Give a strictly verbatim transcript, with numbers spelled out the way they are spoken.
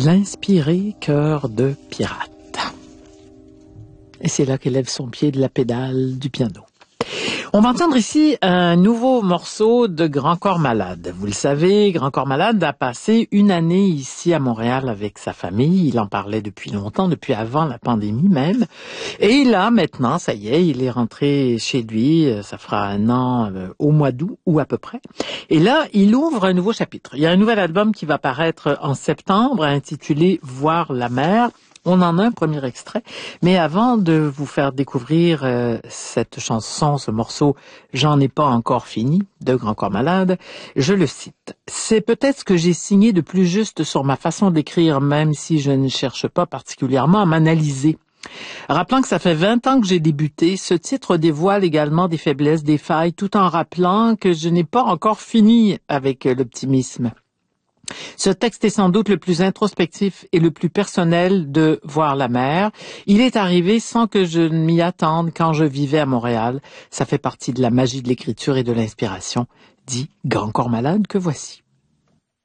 l'inspiré cœur de pirate. Et c'est là qu'elle lève son pied de la pédale du piano. On va entendre ici un nouveau morceau de Grand Corps Malade. Vous le savez, Grand Corps Malade a passé une année ici à Montréal avec sa famille. Il en parlait depuis longtemps, depuis avant la pandémie même. Et là, maintenant, ça y est, il est rentré chez lui. Ça fera un an euh, au mois d'août, ou à peu près. Et là, il ouvre un nouveau chapitre. Il y a un nouvel album qui va paraître en septembre, intitulé « Voir la mer ». On en a un premier extrait, mais avant de vous faire découvrir euh, cette chanson, ce morceau « J'en ai pas encore fini » de Grand Corps Malade, je le cite. « C'est peut-être ce que j'ai signé de plus juste sur ma façon d'écrire, même si je ne cherche pas particulièrement à m'analyser. Rappelant que ça fait vingt ans que j'ai débuté, ce titre dévoile également des faiblesses, des failles, tout en rappelant que je n'ai pas encore fini avec l'optimisme. » Ce texte est sans doute le plus introspectif et le plus personnel de Voir la mer. Il est arrivé sans que je ne m'y attende quand je vivais à Montréal. Ça fait partie de la magie de l'écriture et de l'inspiration, dit Grand Corps Malade que voici.